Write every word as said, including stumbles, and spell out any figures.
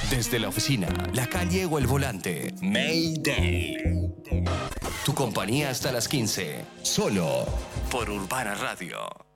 Desde la oficina, la calle o el volante. Mayday. Tu compañía hasta las quince. Solo por Urbana Radio.